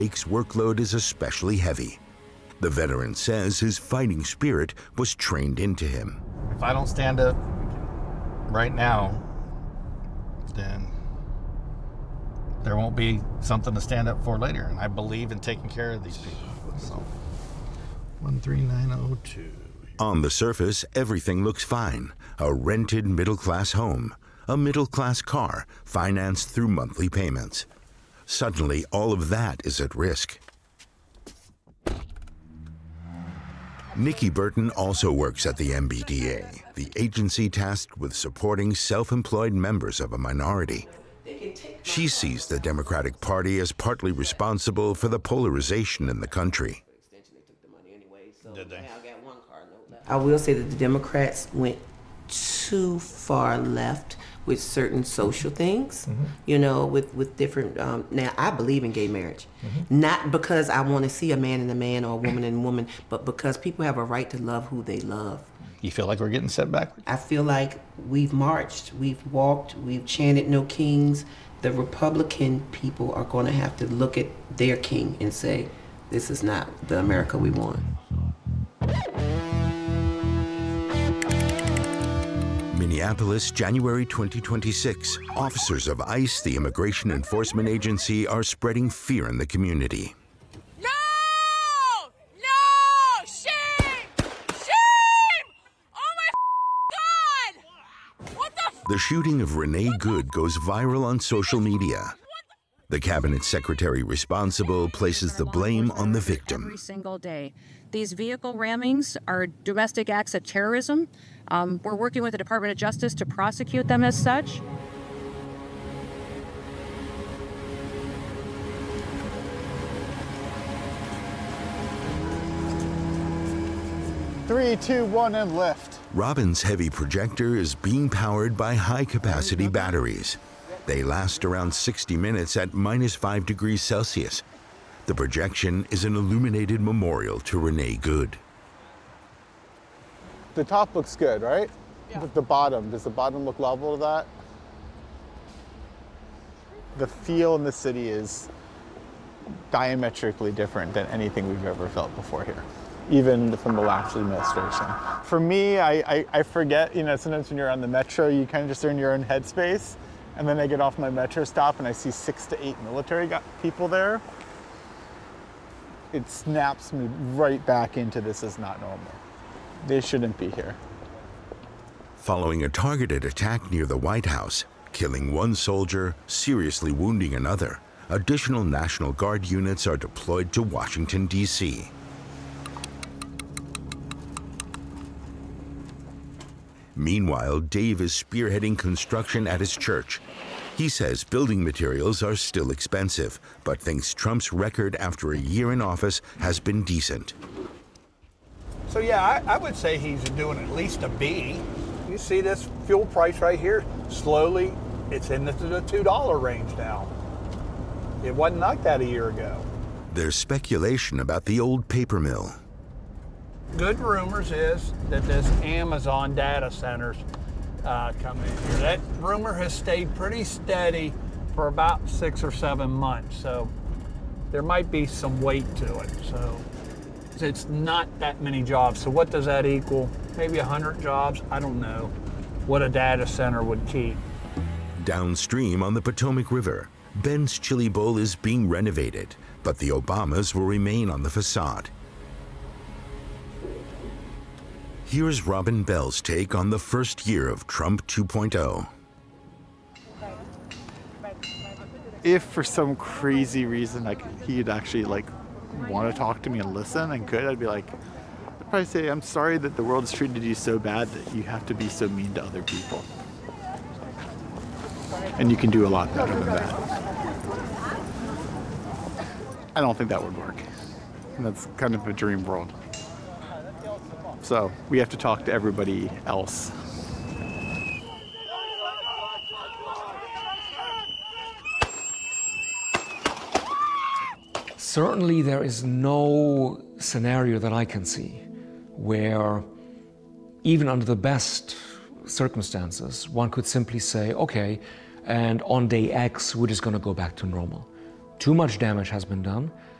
Jake's workload is especially heavy. The veteran says his fighting spirit was trained into him. If I don't stand up right now, then there won't be something to stand up for later. And I believe in taking care of these people. So, 13902. On the surface, everything looks fine. A rented middle-class home, a middle-class car financed through monthly payments. Suddenly, all of that is at risk. Nikki Burton also works at the MBDA, the agency tasked with supporting self-employed members of a minority. She sees the Democratic Party as partly responsible for the polarization in the country. Did they? I will say that the Democrats went too far left with certain social things, you know, with different, now I believe in gay marriage. Not because I want to see a man and a man or a woman and a woman, but because people have a right to love who they love. You feel like we're getting set back? I feel like we've marched, we've walked, we've chanted no kings. The Republican people are going to have to look at their king and say, this is not the America we want. Minneapolis, January 2026. Officers of ICE, the Immigration Enforcement Agency, are spreading fear in the community. No! No! Shame! Shame! Oh my God! What the The shooting of Renee Good goes viral on social media. The cabinet secretary responsible places the blame on the victim. Every single day. These vehicle rammings are domestic acts of terrorism. We're working with the Department of Justice to prosecute them as such. Three, two, one, and lift. Robin's heavy projector is being powered by high-capacity batteries. They last around 60 minutes at -5 degrees Celsius. The projection is an illuminated memorial to Renee Good. The top looks good, right? Yeah. But the bottom, does the bottom look level to that? The feel in the city is diametrically different than anything we've ever felt before here, even from the last administration. For me, I forget, you know, sometimes when you're on the metro, you kind of just are in your own headspace. And then I get off my metro stop and I see 6 to 8 military people there. It snaps me right back into this is not normal. They shouldn't be here. Following a targeted attack near the White House, killing one soldier, seriously wounding another, additional National Guard units are deployed to Washington, D.C. Meanwhile, Dave is spearheading construction at his church. He says building materials are still expensive, but thinks Trump's record after a year in office has been decent. So yeah, I would say he's doing at least a B. You see this fuel price right here, slowly, it's in the $2 range now. It wasn't like that a year ago. There's speculation about the old paper mill. Good rumors is that this Amazon data centers coming in here. That rumor has stayed pretty steady for about 6 or 7 months. So there might be some weight to it. So it's not that many jobs. So what does that equal? Maybe 100 jobs? I don't know what a data center would keep. Downstream on the Potomac River, Ben's Chili Bowl is being renovated, but the Obamas will remain on the facade. Here's Robin Bell's take on the first year of Trump 2.0. If for some crazy reason he'd actually want to talk to me and listen and could, I'd be like, I'd probably say, I'm sorry that the world's treated you so bad that you have to be so mean to other people. And you can do a lot better than that. I don't think that would work. And that's kind of a dream world. So we have to talk to everybody else. Certainly there is no scenario that I can see where even under the best circumstances, one could simply say, okay, and on day X, we're just going to go back to normal. too much damage has been done,